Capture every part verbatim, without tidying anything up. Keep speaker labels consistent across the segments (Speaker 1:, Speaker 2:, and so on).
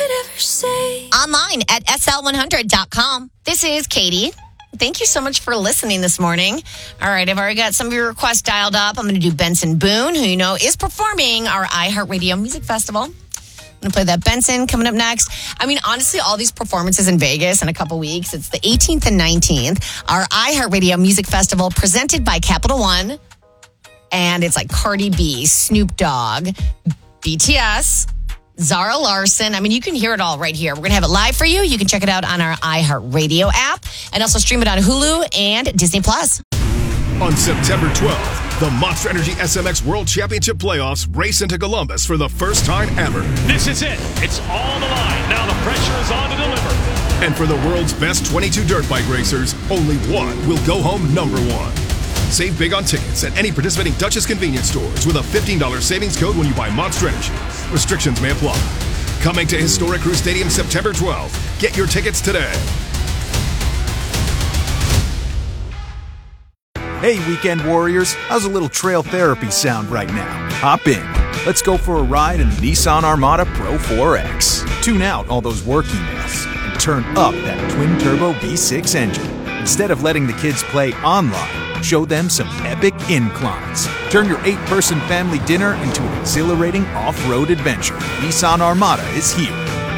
Speaker 1: could ever say.
Speaker 2: Online at S L one hundred dot com. This is Katie. Thank you so much for listening this morning. All right, I've already got some of your requests dialed up. I'm going to do Benson Boone, who you know is performing our iHeartRadio Music Festival. I'm going to play that Benson coming up next. I mean, honestly, all these performances in Vegas in a couple weeks. It's the eighteenth and nineteenth. Our iHeartRadio Music Festival presented by Capital One. And it's like Cardi B, Snoop Dogg, B T S, Zara Larson. I mean, you can hear it all right here. We're going to have it live for you. You can check it out on our iHeartRadio app and also stream it on Hulu and Disney Plus.
Speaker 3: On September twelfth, the Monster Energy S M X World Championship Playoffs race into Columbus for the first time ever.
Speaker 4: This is it. It's all on the line. Now the pressure is on to deliver.
Speaker 3: And for the world's best twenty-two dirt bike racers, only one will go home number one. Save big on tickets at any participating Duchess convenience stores with a fifteen dollars savings code when you buy Monster Energy. Restrictions may apply. Coming to Historic Crew Stadium September twelfth. Get your tickets today.
Speaker 5: Hey, weekend warriors. How's a little trail therapy sound right now? Hop in. Let's go for a ride in the Nissan Armada Pro four X. Tune out all those work emails and turn up that twin-turbo V six engine. Instead of letting the kids play online, show them some epic inclines. Turn your eight-person family dinner into an exhilarating off-road adventure. Nissan Armada is here.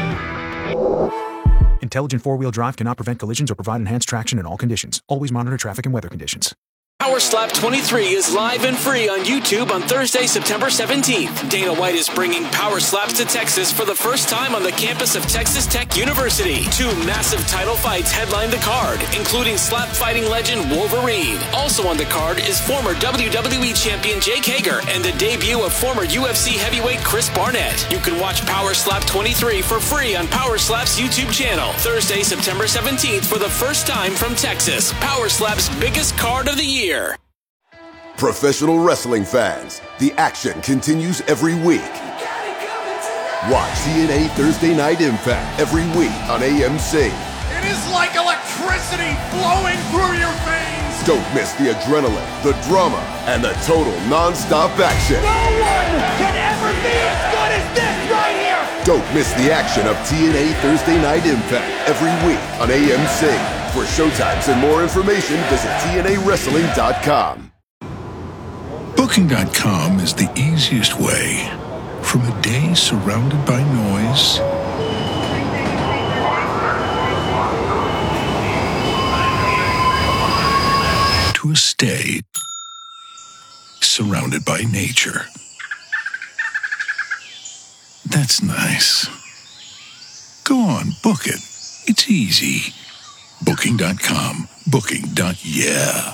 Speaker 5: Intelligent four-wheel drive cannot prevent collisions or provide enhanced traction in all conditions. Always monitor traffic and weather conditions.
Speaker 6: Power Slap twenty-three is live and free on YouTube on Thursday, September seventeenth. Dana White is bringing Power Slaps to Texas for the first time on the campus of Texas Tech University. Two massive title fights headline the card, including slap fighting legend Wolverine. Also on the card is former W W E champion Jake Hager and the debut of former U F C heavyweight Chris Barnett. You can watch Power Slap twenty-three for free on Power Slap's YouTube channel. Thursday, September seventeenth for the first time from Texas. Power Slap's biggest card of the year.
Speaker 7: Professional wrestling fans, the action continues every week. Watch T N A Thursday Night Impact every week on A M C.
Speaker 8: It is like electricity flowing through your veins.
Speaker 7: Don't miss the adrenaline, the drama, and the total non-stop action.
Speaker 8: No one can ever be as good as this right here.
Speaker 7: Don't miss the action of T N A Thursday Night Impact every week on A M C. For showtimes and more information, visit T N A wrestling dot com.
Speaker 9: Booking dot com is the easiest way from a day surrounded by noise to a stay surrounded by nature. That's nice. Go on, book it. It's easy. Booking dot com. Booking. Yeah.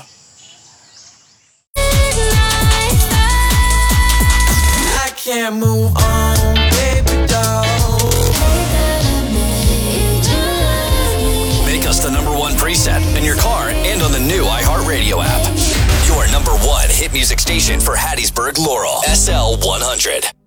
Speaker 1: I can't move on, baby doll.
Speaker 6: Make us the number one preset in your car and on the new iHeartRadio app. Your number one hit music station for Hattiesburg, Laurel. S L one hundred.